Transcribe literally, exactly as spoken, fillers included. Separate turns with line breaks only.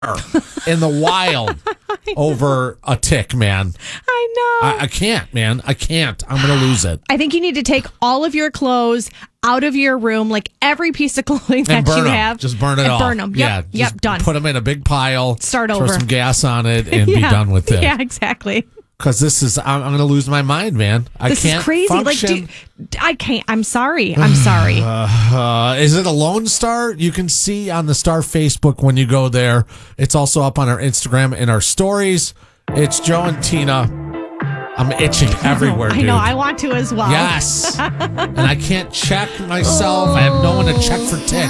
in the wild over a tick, man.
I know.
I, I can't, man. I can't. I'm going to lose it.
I think you need to take all of your clothes out of your room, like every piece of clothing that
And burn
you
'em.
have.
Just burn it
and
all.
Burn them. Yep.
Yeah,
Yep.
just
Done.
Put them in a big pile.
Start
throw
over.
some gas on it and
yeah.
be done with it.
Yeah, exactly.
Because this is, I'm, I'm going to lose my mind, man. I
This
can't
is crazy.
function.
Like, do, I can't. I'm sorry. I'm sorry.
Uh, is it a Lone Star? You can see on the Star Facebook when you go there. It's also up on our Instagram and our stories. It's Joe and Tina. I'm itching everywhere,
I
dude.
know. I want to as well.
Yes. And I can't check myself. I have no one to check for ticks.